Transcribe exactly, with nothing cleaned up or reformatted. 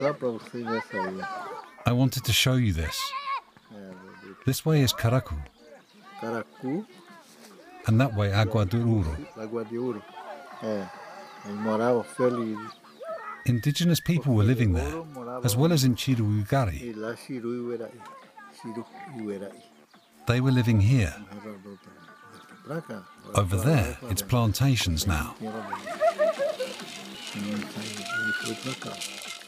I wanted to show you this. This way is Karaku, Caracu, and that way Agua de Uro. Água de Ouro. É, eles moravam ali. Indigenous people were living there, as well as in Chiruigari. E lá Chiruiuerai. Chiruiuerai. They were living here. Pra cá. Over there, it's plantations now. Ele foi pra cá.